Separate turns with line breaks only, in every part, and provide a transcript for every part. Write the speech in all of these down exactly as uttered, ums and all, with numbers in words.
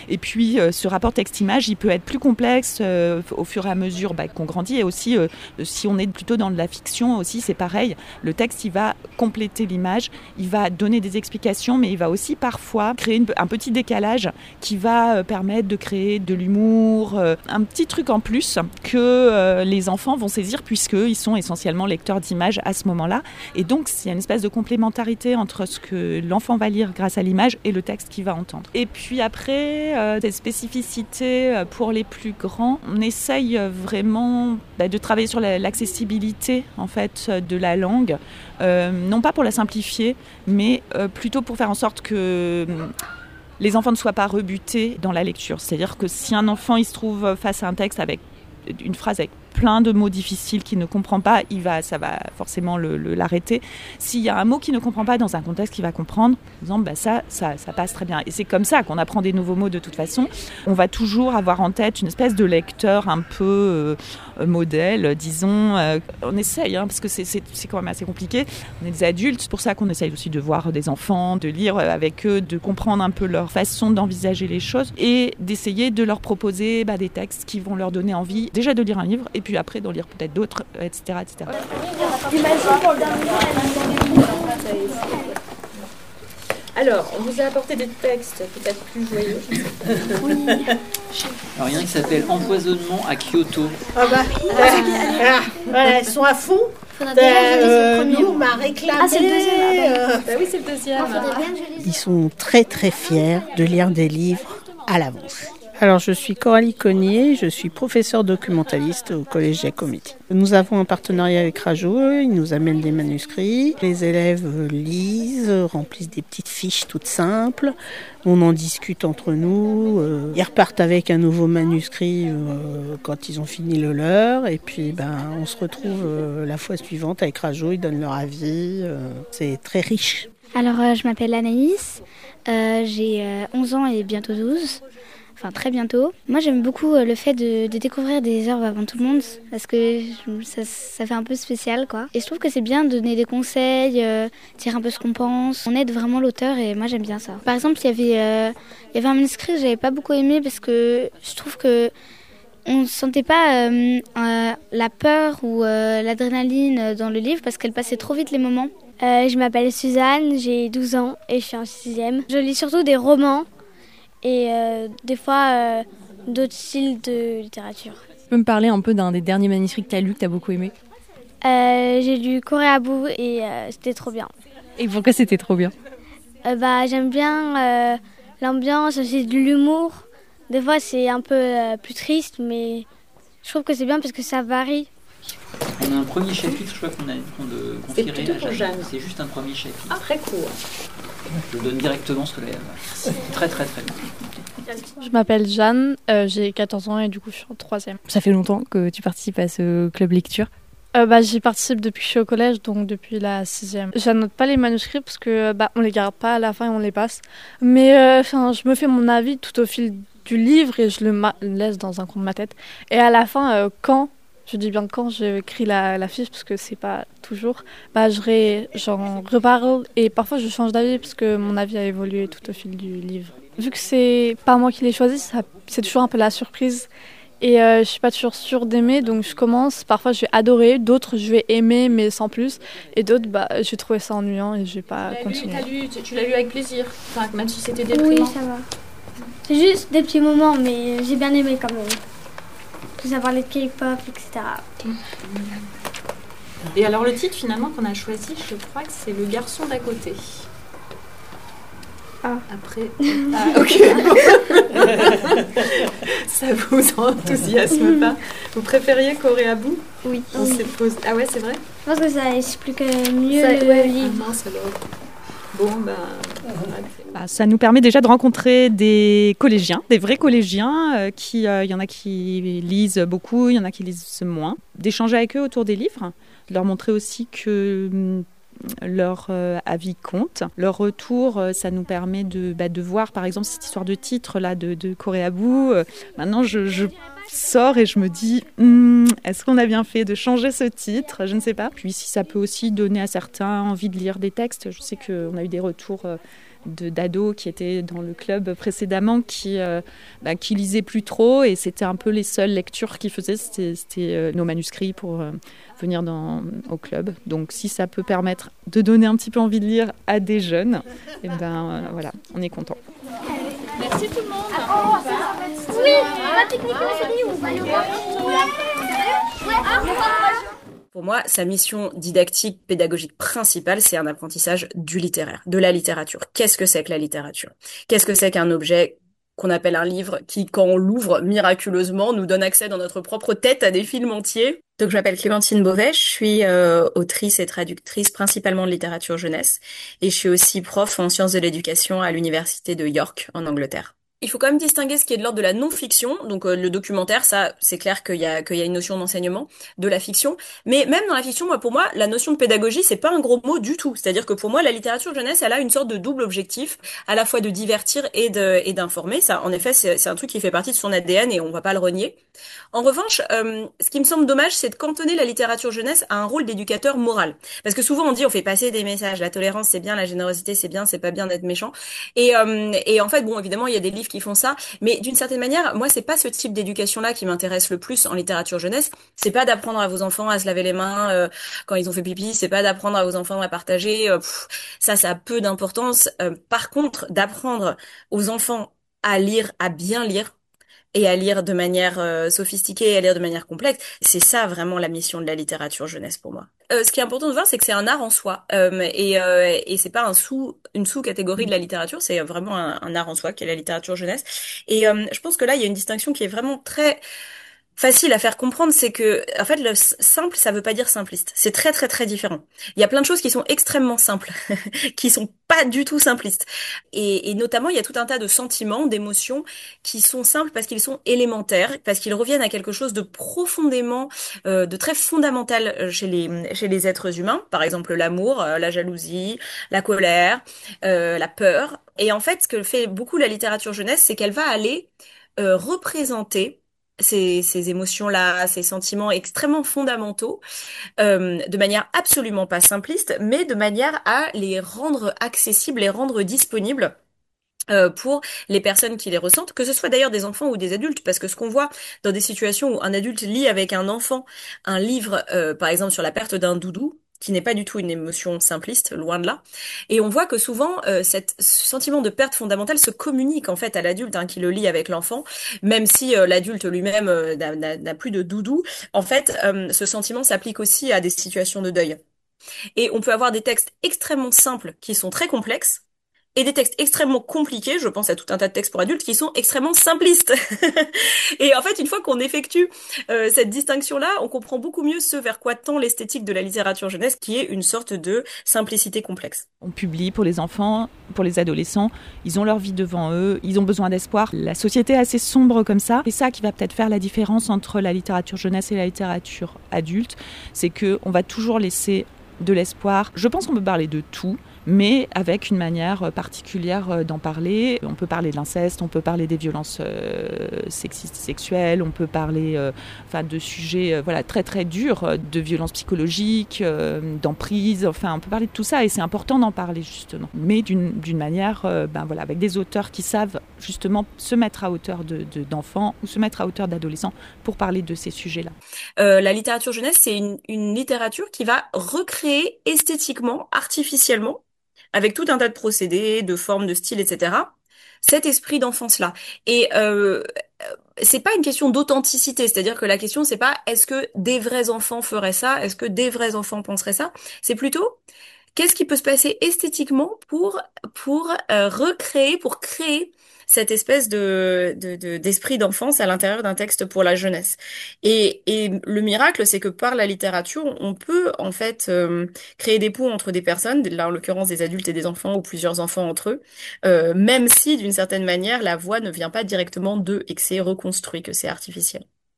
Et puis, euh, ce rapport texte-image, il peut être plus complexe euh, au fur et à mesure bah, qu'on grandit. Et aussi, euh, si on est plutôt dans de la fiction aussi, c'est pareil. Le texte, il va compléter l'image, il va donner des explications, mais il va aussi parfois créer une, un petit décalage qui va euh, permettre de créer de l'humour, euh, un petit truc en plus que euh, les enfants vont saisir puisqu'ils sont essentiellement lecteurs d'images à ce moment-là. Et donc, il y a une espèce de complémentarité entre ce que l'enfant va lire grâce à l'image et le texte qu'il va entendre. Et puis après, euh, des spécificités pour les plus grands, on essaye vraiment bah, de travailler sur la, l'accessibilité en fait, de la langue, euh, non pas pour la simplifier, mais euh, plutôt pour faire en sorte que les enfants ne soient pas rebutés dans la lecture. C'est-à-dire que si un enfant il se trouve face à un texte avec une phrase avec plein de mots difficiles qu'il ne comprend pas, il va, ça va forcément le, le, l'arrêter. S'il y a un mot qu'il ne comprend pas dans un contexte qu'il va comprendre, par exemple, bah ça, ça, ça passe très bien. Et c'est comme ça qu'on apprend des nouveaux mots de toute façon. On va toujours avoir en tête une espèce de lecteur un peu euh, modèle, disons. Euh, on essaye, hein, parce que c'est, c'est, c'est quand même assez compliqué. On est des adultes, c'est pour ça qu'on essaye aussi de voir des enfants, de lire avec eux, de comprendre un peu leur façon d'envisager les choses et d'essayer de leur proposer bah, des textes qui vont leur donner envie déjà de lire un livre et puis après d'en lire peut-être d'autres, et cetera, et cetera. Alors, on vous a apporté des textes peut-être plus joyeux.
Oui.
Alors, il y en a qui s'appelle Empoisonnement à Kyoto.
Ah bah, ah, voilà, elles sont à fond. Euh, nous, on m'a réclamé.
Ah, c'est le deuxième.
Euh... Bah oui, c'est le deuxième.
Ils sont très très fiers de lire des livres à l'avance. Alors, je suis Coralie Cognier, je suis professeure documentaliste au Collège Giacometti. Nous avons un partenariat avec Rajo, ils nous amènent des manuscrits. Les élèves lisent, remplissent des petites fiches toutes simples. On en discute entre nous. Euh, ils repartent avec un nouveau manuscrit euh, quand ils ont fini le leur. Et puis, ben, on se retrouve euh, la fois suivante avec Rajo, ils donnent leur avis. Euh, c'est très riche.
Alors, euh, je m'appelle Anaïs, euh, j'ai euh, onze ans et bientôt douze. Enfin, très bientôt. Moi, j'aime beaucoup le fait de, de découvrir des œuvres avant tout le monde, parce que ça, ça fait un peu spécial, quoi. Et je trouve que c'est bien de donner des conseils, euh, dire un peu ce qu'on pense. On aide vraiment l'auteur et moi, j'aime bien ça. Par exemple, il y avait, euh, il y avait un manuscrit que j'avais pas beaucoup aimé parce que je trouve que on ne sentait pas euh, euh, la peur ou euh, l'adrénaline dans le livre parce qu'elle passait trop vite les moments.
Euh, je m'appelle Suzanne, j'ai douze ans et je suis en sixième. Je lis surtout des romans. Et euh, des fois, euh, d'autres styles de littérature.
Tu peux me parler un peu d'un des derniers manuscrits que tu as lu, que tu as beaucoup aimé ?
euh, J'ai lu Koreabou et euh, c'était trop bien.
Et pourquoi c'était trop bien ?
euh, bah, J'aime bien euh, l'ambiance, c'est de l'humour. Des fois, c'est un peu euh, plus triste, mais je trouve que c'est bien parce que ça varie.
On a un premier chapitre, je crois qu'on a qu'on de confirmer.
C'est plutôt pour Jeanne.
C'est juste un premier chapitre.
Ah, très court.
Je le donne directement ce que l'élève. Très très très bien.
Je m'appelle Jeanne, euh, j'ai quatorze ans et du coup je suis en troisième.
Ça fait longtemps que tu participes à ce club lecture ?
euh, bah, J'y participe depuis que je suis au collège, donc depuis la sixième. J'annote pas les manuscrits parce que bah, on les garde pas à la fin et on les passe. Mais euh, je me fais mon avis tout au fil du livre et je le ma- laisse dans un coin de ma tête. Et à la fin, euh, quand Je dis bien quand j'écris la, la fiche, parce que c'est pas toujours, bah, je ré, j'en reparle et parfois je change d'avis parce que mon avis a évolué tout au fil du livre. Vu que c'est pas moi qui l'ai choisi, ça, c'est toujours un peu la surprise et euh, je suis pas toujours sûre d'aimer, donc je commence, parfois je vais adorer, d'autres je vais aimer mais sans plus, et d'autres bah, je vais trouver ça ennuyant et je vais pas
tu
continuer.
Lu, lu, tu, tu l'as lu avec plaisir, enfin, même si c'était déprimant.
Oui, ça va. C'est juste des petits moments, mais j'ai bien aimé quand même. Tout savoir les K-pop, et cetera.
Et alors le titre finalement qu'on a choisi, je crois que c'est Le garçon d'à côté.
Ah.
Après, ah, ok. Ça vous enthousiasme pas ? Vous préfériez Koreabou ?
Oui.
On
oui.
s'est posé... Ah ouais, c'est vrai ?
Je pense que ça explique mieux
ça,
le
ouais.
livre.
Ah mince alors. Bon, ben... Bah, ça nous permet déjà de rencontrer des collégiens, des vrais collégiens. Il euh, qui, euh, y en a qui lisent beaucoup, il y en a qui lisent moins. D'échanger avec eux autour des livres, de leur montrer aussi que hum, leur euh, avis compte. Leur retour, euh, ça nous permet de, bah, de voir, par exemple, cette histoire de titre là, de, de Koreabou. Euh, maintenant, je... je sors et je me dis hm, est-ce qu'on a bien fait de changer ce titre ? Je ne sais pas. Puis si ça peut aussi donner à certains envie de lire des textes, je sais qu'on a eu des retours euh, de, d'ados qui étaient dans le club précédemment qui, euh, bah, qui lisaient plus trop et c'était un peu les seules lectures qu'ils faisaient, c'était, c'était euh, nos manuscrits pour euh, venir dans, au club. Donc si ça peut permettre de donner un petit peu envie de lire à des jeunes, et ben euh, voilà, on est content.
Merci tout le monde. Oh, oui, on va pique-niquer aujourd'hui ou on va aller au parc.
Pour moi, sa mission didactique, pédagogique principale, c'est un apprentissage du littéraire, de la littérature. Qu'est-ce que c'est que la littérature ? Qu'est-ce que c'est qu'un objet qu'on appelle un livre qui, quand on l'ouvre, miraculeusement, nous donne accès dans notre propre tête à des films entiers ? Donc, je m'appelle Clémentine Beauvais, je suis euh, autrice et traductrice principalement de littérature jeunesse et je suis aussi prof en sciences de l'éducation à l'université de York, en Angleterre. Il faut quand même distinguer ce qui est de l'ordre de la non-fiction, donc euh, le documentaire, ça, c'est clair qu'il y a qu'il y a une notion d'enseignement, de la fiction, mais même dans la fiction, moi, pour moi, la notion de pédagogie, c'est pas un gros mot du tout. C'est-à-dire que pour moi, la littérature jeunesse, elle a une sorte de double objectif, à la fois de divertir et de et d'informer. Ça, en effet, c'est c'est un truc qui fait partie de son A D N et on va pas le renier. En revanche, euh, ce qui me semble dommage, c'est de cantonner la littérature jeunesse à un rôle d'éducateur moral, parce que souvent on dit on fait passer des messages, la tolérance c'est bien, la générosité c'est bien, c'est pas bien d'être méchant, et euh, et en fait, bon, évidemment, il y a des livres qui font ça, mais d'une certaine manière, moi, c'est pas ce type d'éducation-là qui m'intéresse le plus en littérature jeunesse. C'est pas d'apprendre à vos enfants à se laver les mains euh, quand ils ont fait pipi, c'est pas d'apprendre à vos enfants à partager, euh, pff, ça, ça a peu d'importance. Euh, par contre, d'apprendre aux enfants à lire, à bien lire, et à lire de manière euh, sophistiquée et à lire de manière complexe, c'est ça vraiment la mission de la littérature jeunesse pour moi. Euh, ce qui est important de voir, c'est que c'est un art en soi, euh, et euh, et c'est pas un sous une sous-catégorie de la littérature, c'est vraiment un, un art en soi qui est la littérature jeunesse. Et euh, je pense que là, il y a une distinction qui est vraiment très facile à faire comprendre, c'est que, en fait, le simple, ça veut pas dire simpliste. C'est très, très, très différent. Il y a plein de choses qui sont extrêmement simples, qui sont pas du tout simplistes. Et, et notamment, il y a tout un tas de sentiments, d'émotions qui sont simples parce qu'ils sont élémentaires, parce qu'ils reviennent à quelque chose de profondément, euh, de très fondamental chez les, chez les êtres humains. Par exemple, l'amour, euh, la jalousie, la colère, euh, la peur. Et en fait, ce que fait beaucoup la littérature jeunesse, c'est qu'elle va aller euh, représenter ces, ces émotions-là, ces sentiments extrêmement fondamentaux, euh, de manière absolument pas simpliste, mais de manière à les rendre accessibles, les rendre disponibles euh, pour les personnes qui les ressentent, que ce soit d'ailleurs des enfants ou des adultes, parce que ce qu'on voit dans des situations où un adulte lit avec un enfant un livre, euh, par exemple sur la perte d'un doudou, qui n'est pas du tout une émotion simpliste, loin de là. Et on voit que souvent, euh, cet ce sentiment de perte fondamentale se communique en fait à l'adulte hein, qui le lit avec l'enfant, même si euh, l'adulte lui-même euh, n'a, n'a, n'a plus de doudou. En fait, euh, ce sentiment s'applique aussi à des situations de deuil. Et on peut avoir des textes extrêmement simples qui sont très complexes, et des textes extrêmement compliqués, je pense à tout un tas de textes pour adultes, qui sont extrêmement simplistes. Et en fait, une fois qu'on effectue euh, cette distinction-là, on comprend beaucoup mieux ce vers quoi tend l'esthétique de la littérature jeunesse, qui est une sorte de simplicité complexe.
On publie pour les enfants, pour les adolescents, ils ont leur vie devant eux, ils ont besoin d'espoir. La société est assez sombre comme ça. C'est ça qui va peut-être faire la différence entre la littérature jeunesse et la littérature adulte, c'est qu'on va toujours laisser de l'espoir. Je pense qu'on peut parler de tout, mais avec une manière particulière d'en parler. On peut parler de l'inceste, on peut parler des violences euh, sexistes, sexuelles, on peut parler euh, enfin, de sujets euh, voilà, très très durs, de violences psychologiques, euh, d'emprise, enfin on peut parler de tout ça et c'est important d'en parler justement. Mais d'une, d'une manière, euh, ben, voilà, avec des auteurs qui savent justement se mettre à hauteur de, de, d'enfants ou se mettre à hauteur d'adolescents pour parler de ces sujets-là.
Euh, la littérature jeunesse, c'est une, une littérature qui va recréer esthétiquement, artificiellement, avec tout un tas de procédés, de formes, de styles, et cetera, cet esprit d'enfance-là. Et euh, c'est pas une question d'authenticité, c'est-à-dire que la question, c'est pas est-ce que des vrais enfants feraient ça, est-ce que des vrais enfants penseraient ça, c'est plutôt qu'est-ce qui peut se passer esthétiquement pour pour euh, recréer, pour créer cette espèce de, de, de d'esprit d'enfance à l'intérieur d'un texte pour la jeunesse. Et, et le miracle, c'est que par la littérature, on peut en fait euh, créer des ponts entre des personnes, là en l'occurrence des adultes et des enfants ou plusieurs enfants entre eux, euh, même si d'une certaine manière la voix ne vient pas directement d'eux et que c'est reconstruit, que c'est artificiel.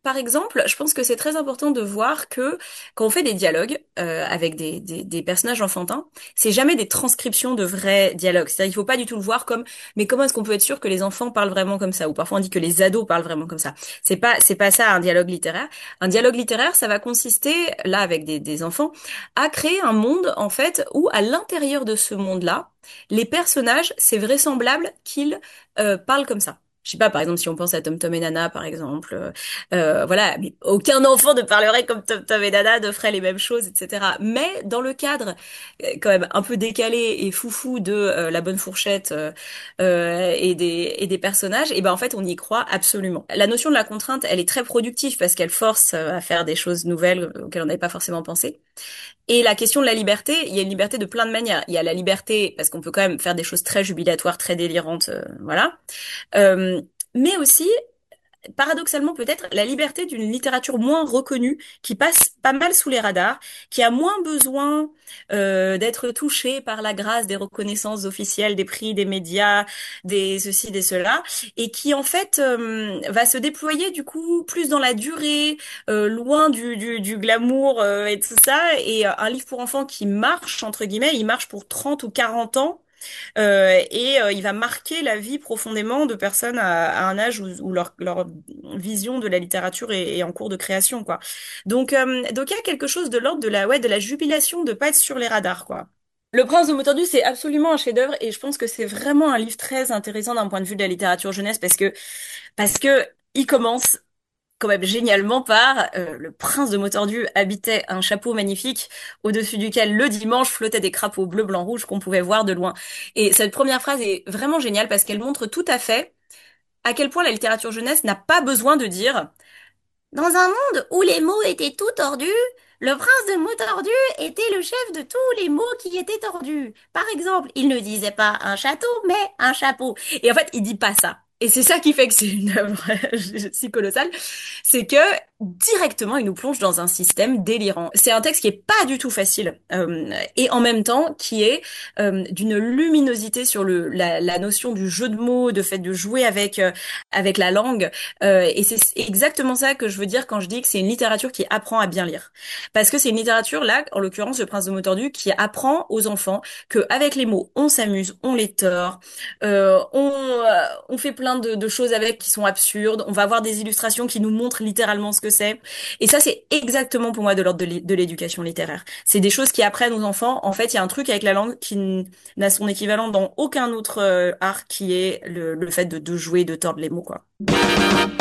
par exemple, je pense que c'est très important de voir que quand on fait des dialogues euh, avec des, des, des personnages enfantins, c'est jamais des transcriptions de vrais dialogues. C'est-à-dire qu'il faut pas du tout le voir comme mais comment est-ce qu'on peut être sûr que les enfants parlent vraiment comme ça? Ou parfois on dit que les ados parlent vraiment comme ça. C'est pas c'est pas ça un dialogue littéraire. Un dialogue littéraire, ça va consister là avec des, des enfants à créer un monde en fait où à l'intérieur de ce monde-là, les personnages, c'est vraisemblable qu'ils euh, parlent comme ça. Je sais pas, par exemple, si on pense à Tom Tom et Nana, par exemple, euh, euh, voilà, mais aucun enfant ne parlerait comme Tom Tom et Nana, ne ferait les mêmes choses, et cetera. Mais dans le cadre, euh, quand même un peu décalé et foufou de euh, La Bonne Fourchette euh, euh, et des et des personnages, et ben en fait, on y croit absolument. La notion de la contrainte, elle est très productive parce qu'elle force euh, à faire des choses nouvelles auxquelles on n'avait pas forcément pensé. Et la question de la liberté, il y a une liberté de plein de manières. Il y a la liberté parce qu'on peut quand même faire des choses très jubilatoires, très délirantes, euh, voilà. Euh, mais aussi, paradoxalement peut-être, la liberté d'une littérature moins reconnue, qui passe pas mal sous les radars, qui a moins besoin euh, d'être touchée par la grâce des reconnaissances officielles, des prix, des médias, des ceci, des cela, et qui en fait euh, va se déployer du coup plus dans la durée, euh, loin du, du, du glamour euh, et tout ça, et euh, un livre pour enfants qui marche, entre guillemets, il marche pour trente ou quarante ans, euh, et euh, il va marquer la vie profondément de personnes à, à un âge où, où leur, leur vision de la littérature est, est en cours de création, quoi. Donc, euh, donc il y a quelque chose de l'ordre de la, ouais, de la jubilation de pas être sur les radars, quoi. Le Prince de Montordus, c'est absolument un chef-d'œuvre et je pense que c'est vraiment un livre très intéressant d'un point de vue de la littérature jeunesse parce que parce que il commence quand même génialement par euh, le prince de Motordu habitait un chapeau magnifique au-dessus duquel le dimanche flottaient des crapauds bleu, blanc, rouge qu'on pouvait voir de loin. Et cette première phrase est vraiment géniale parce qu'elle montre tout à fait à quel point la littérature jeunesse n'a pas besoin de dire dans un monde où les mots étaient tout tordus, le prince de Motordu était le chef de tous les mots qui étaient tordus. Par exemple, il ne disait pas un château, mais un chapeau. Et en fait, il dit pas ça. Et c'est ça qui fait que c'est une œuvre si colossale, c'est que directement il nous plonge dans un système délirant. C'est un texte qui est pas du tout facile euh, et en même temps qui est euh, d'une luminosité sur le la, la notion du jeu de mots, de fait de jouer avec euh, avec la langue. Euh, et c'est exactement ça que je veux dire quand je dis que c'est une littérature qui apprend à bien lire. Parce que c'est une littérature là, en l'occurrence Le Prince de Motordu, qui apprend aux enfants que avec les mots on s'amuse, on les tord, euh, on euh, on fait plein de, de choses avec qui sont absurdes. On va avoir des illustrations qui nous montrent littéralement ce que c'est. Et ça, c'est exactement pour moi de l'ordre de l'éducation littéraire. C'est des choses qui apprennent aux enfants. En fait, il y a un truc avec la langue qui n'a son équivalent dans aucun autre euh, art, qui est le, le fait de, de jouer, de tordre les mots, quoi.